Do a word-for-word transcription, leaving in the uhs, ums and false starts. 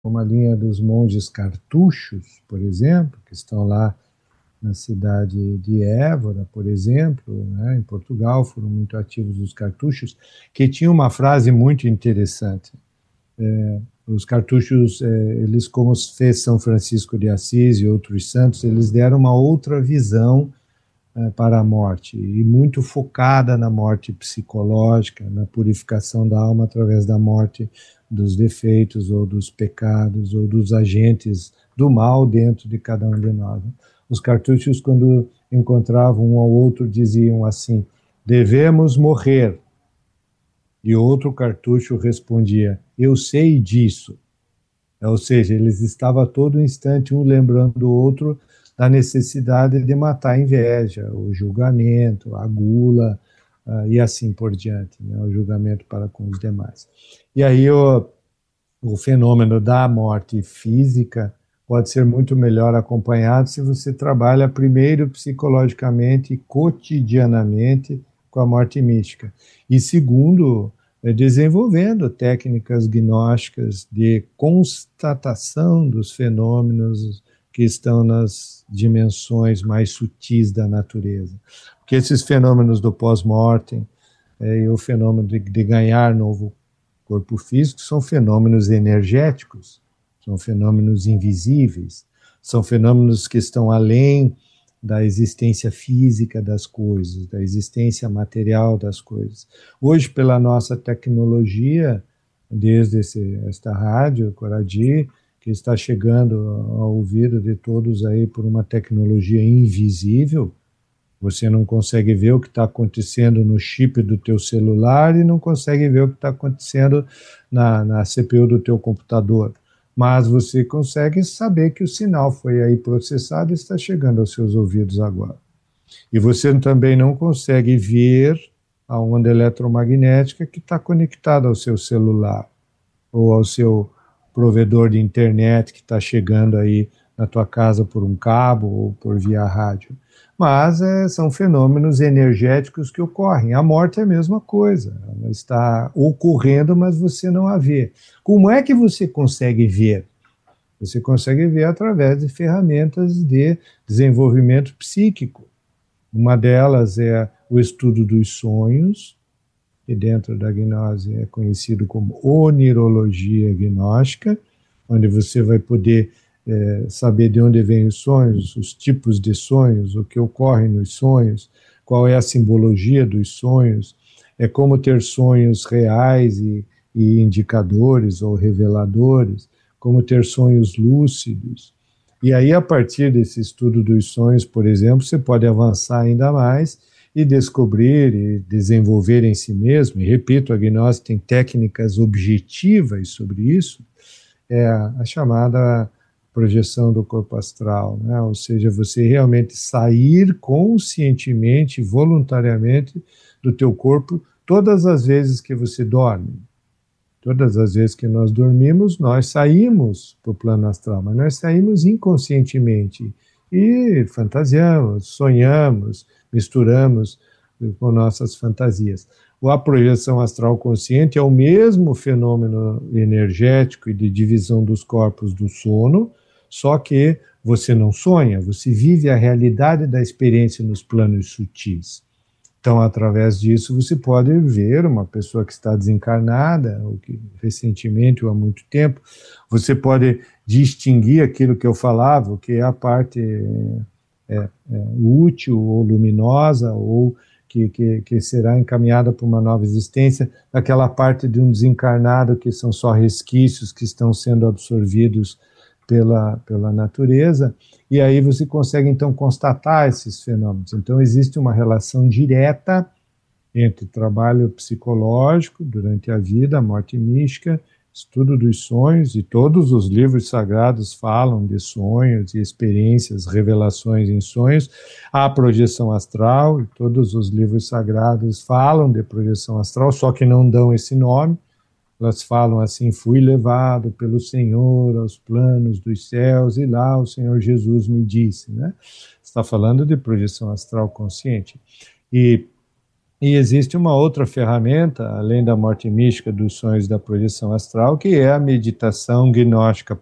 como a linha dos monges cartuchos, por exemplo, que estão lá na cidade de Évora, por exemplo, né, em Portugal, foram muito ativos os cartuchos, que tinha uma frase muito interessante. É, os cartuchos, é, eles, como fez São Francisco de Assis e outros santos, eles deram uma outra visão é, para a morte, e muito focada na morte psicológica, na purificação da alma através da morte dos defeitos ou dos pecados ou dos agentes do mal dentro de cada um de nós. Os cartuchos, quando encontravam um ao outro, diziam assim: devemos morrer. E outro cartucho respondia: eu sei disso. Ou seja, eles estavam a todo instante um lembrando o outro da necessidade de matar a inveja, o julgamento, a gula, uh, e assim por diante, né? O julgamento para com os demais. E aí o, o fenômeno da morte física pode ser muito melhor acompanhado se você trabalha primeiro psicologicamente, cotidianamente, com a morte mística. E segundo, desenvolvendo técnicas gnósticas de constatação dos fenômenos que estão nas dimensões mais sutis da natureza. Porque esses fenômenos do pós-mortem é, e o fenômeno de, de ganhar novo corpo físico são fenômenos energéticos, são fenômenos invisíveis, são fenômenos que estão além da existência física das coisas, da existência material das coisas. Hoje, pela nossa tecnologia, desde esse, esta rádio, Coradi, que está chegando ao ouvido de todos aí por uma tecnologia invisível, você não consegue ver o que está acontecendo no chip do teu celular e não consegue ver o que está acontecendo na, na C P U do teu computador. Mas você consegue saber que o sinal foi aí processado e está chegando aos seus ouvidos agora. E você também não consegue ver a onda eletromagnética que está conectada ao seu celular ou ao seu provedor de internet que está chegando aí na tua casa por um cabo ou por via rádio. Mas é, são fenômenos energéticos que ocorrem. A morte é a mesma coisa, ela está ocorrendo, mas você não a vê. Como é que você consegue ver? Você consegue ver através de ferramentas de desenvolvimento psíquico. Uma delas é o estudo dos sonhos, que dentro da gnose é conhecido como onirologia gnóstica, onde você vai poder é, saber de onde vêm os sonhos, os tipos de sonhos, o que ocorre nos sonhos, qual é a simbologia dos sonhos, é como ter sonhos reais e, e indicadores ou reveladores, como ter sonhos lúcidos. E aí, a partir desse estudo dos sonhos, por exemplo, você pode avançar ainda mais e descobrir e desenvolver em si mesmo, e repito, a gnose tem técnicas objetivas sobre isso, é a chamada projeção do corpo astral, né? Ou seja, você realmente sair conscientemente, voluntariamente do teu corpo todas as vezes que você dorme. Todas as vezes que nós dormimos, nós saímos para o plano astral, mas nós saímos inconscientemente e fantasiamos, sonhamos, misturamos com nossas fantasias. A projeção astral consciente é o mesmo fenômeno energético e de divisão dos corpos do sono, só que você não sonha, você vive a realidade da experiência nos planos sutis. Então, através disso, você pode ver uma pessoa que está desencarnada, ou que recentemente ou há muito tempo, você pode distinguir aquilo que eu falava, que é a parte é, é, útil ou luminosa, ou que, que, que será encaminhada para uma nova existência, daquela parte de um desencarnado que são só resquícios que estão sendo absorvidos pela, pela natureza, e aí você consegue então constatar esses fenômenos. Então existe uma relação direta entre trabalho psicológico durante a vida, a morte mística, estudo dos sonhos, e todos os livros sagrados falam de sonhos e experiências, revelações em sonhos, a projeção astral, e todos os livros sagrados falam de projeção astral, só que não dão esse nome. Elas falam assim: fui levado pelo Senhor aos planos dos céus e lá o Senhor Jesus me disse, né? Está falando de projeção astral consciente. E E existe uma outra ferramenta, além da morte mística, dos sonhos da projeção astral, que é a meditação gnóstica